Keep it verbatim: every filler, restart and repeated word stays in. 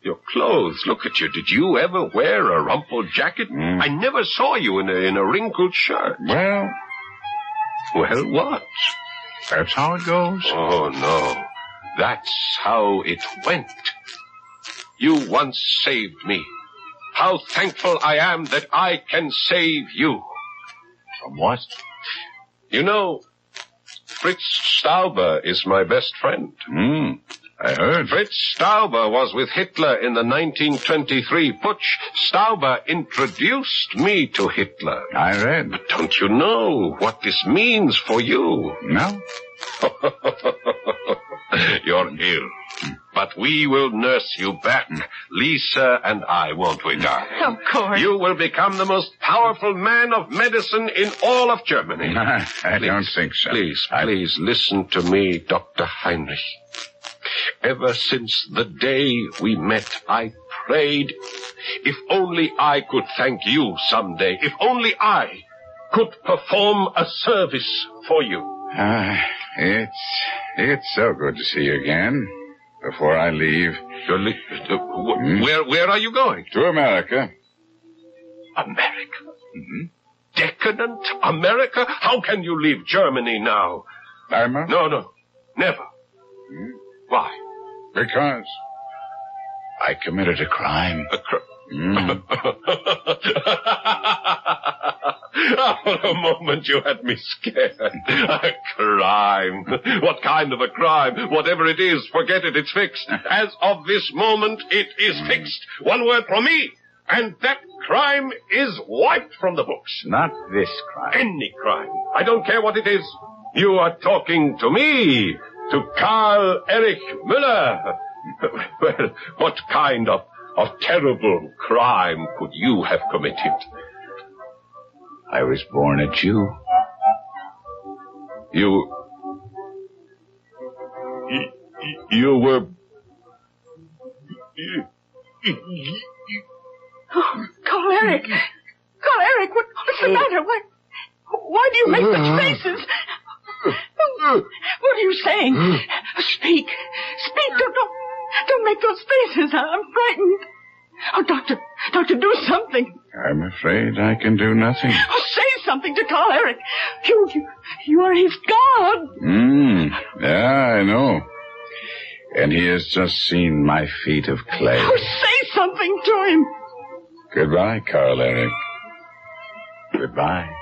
Your clothes, look at you. Did you ever wear a rumpled jacket? Mm. I never saw you in a, in a wrinkled shirt. Well... Well, what? That's how it goes. Oh, no. That's how it went. You once saved me. How thankful I am that I can save you. From what? You know, Fritz Stauber is my best friend. Hmm, I heard. Fritz Stauber was with Hitler in the nineteen twenty-three putsch. Stauber introduced me to Hitler. I read. But don't you know what this means for you? No? You're ill. But we will nurse you back. Lisa and I, won't we, darling? Of course. You will become the most powerful man of medicine in all of Germany. I, I Please, don't think so. Please, I... please listen to me, Doctor Heinrich. Ever since the day we met, I prayed, if only I could thank you someday, if only I could perform a service for you. Uh, it's, it's so good to see you again. Before I leave. You're li- uh, wh- where, where are you going? To America. America? Mm-hmm. Decadent America? How can you leave Germany now? I'm a... No, no, never. Hmm? Why? Because I committed a crime. A cr- Mm. Oh, for a moment you had me scared. A crime. What kind of a crime? Whatever it is, forget it, it's fixed. As of this moment, it is fixed. One word from me, and that crime is wiped from the books. Not this crime. Any crime. I don't care what it is. You are talking to me, to Karl Erich Müller. Well, what kind of, of terrible crime could you have committed? I was born a Jew. You... You, you were... You, Oh, Carl Eric. Carl Eric, what, what's the matter? Why, why do you make such faces? What are you saying? Speak. Speak. Don't, don't, don't make those faces. I'm frightened. Oh, doctor, doctor, do something. I'm afraid I can do nothing. Oh, say something to Carl Eric. You, you, you are his God. Hmm. Yeah, I know. And he has just seen my feet of clay. Oh, say something to him. Goodbye, Carl Eric. Goodbye.